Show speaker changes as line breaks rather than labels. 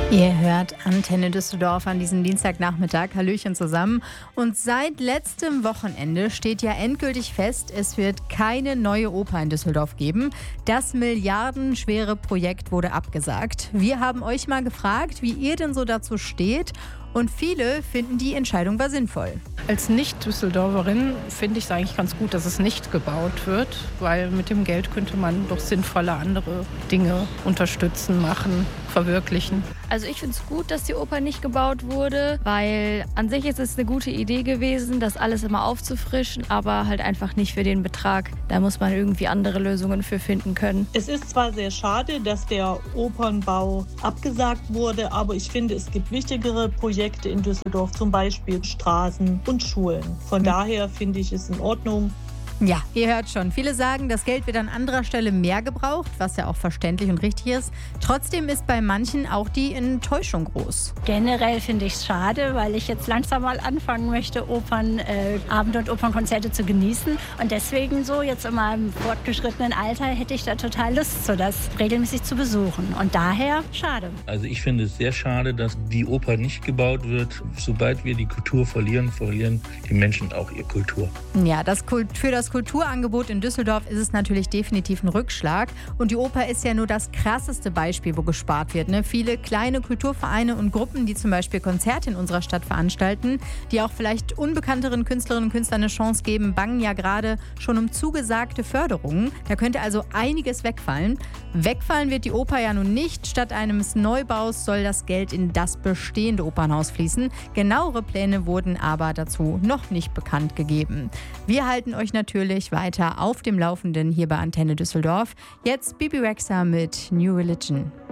Ihr hört Antenne Düsseldorf an diesem Dienstagnachmittag. Hallöchen zusammen. Und seit letztem Wochenende steht ja endgültig fest, es wird keine neue Oper in Düsseldorf geben. Das milliardenschwere Projekt wurde abgesagt. Wir haben euch mal gefragt, wie ihr denn so dazu steht. Und viele finden, die Entscheidung war sinnvoll.
Als Nicht-Düsseldorferin finde ich es eigentlich ganz gut, dass es nicht gebaut wird, weil mit dem Geld könnte man doch sinnvolle andere Dinge unterstützen, machen, verwirklichen.
Also ich finde es gut, dass die Oper nicht gebaut wurde, weil an sich ist es eine gute Idee gewesen, das alles immer aufzufrischen, aber halt einfach nicht für den Betrag. Da muss man irgendwie andere Lösungen für finden können.
Es ist zwar sehr schade, dass der Opernbau abgesagt wurde, aber ich finde, es gibt wichtigere Projekte in Düsseldorf, zum Beispiel Straßen und Schulen. Von daher finde ich es in Ordnung.
Ja, ihr hört schon. Viele sagen, das Geld wird an anderer Stelle mehr gebraucht, was ja auch verständlich und richtig ist. Trotzdem ist bei manchen auch die Enttäuschung groß.
Generell finde ich es schade, weil ich jetzt langsam mal anfangen möchte, Opernabende und Opernkonzerte zu genießen. Und deswegen so jetzt in meinem fortgeschrittenen Alter hätte ich da total Lust, so das regelmäßig zu besuchen. Und daher schade.
Also ich finde es sehr schade, dass die Oper nicht gebaut wird. Sobald wir die Kultur verlieren, verlieren die Menschen auch ihre Kultur.
Ja, für das Kulturangebot in Düsseldorf ist es natürlich definitiv ein Rückschlag. Und die Oper ist ja nur das krasseste Beispiel, wo gespart wird. Ne? Viele kleine Kulturvereine und Gruppen, die zum Beispiel Konzerte in unserer Stadt veranstalten, die auch vielleicht unbekannteren Künstlerinnen und Künstlern eine Chance geben, bangen ja gerade schon um zugesagte Förderungen. Da könnte also einiges wegfallen. Wegfallen wird die Oper ja nun nicht. Statt eines Neubaus soll das Geld in das bestehende Opernhaus fließen. Genauere Pläne wurden aber dazu noch nicht bekannt gegeben. Wir halten euch natürlich weiter auf dem Laufenden hier bei Antenne Düsseldorf. Jetzt Bebe Rexha mit New Religion.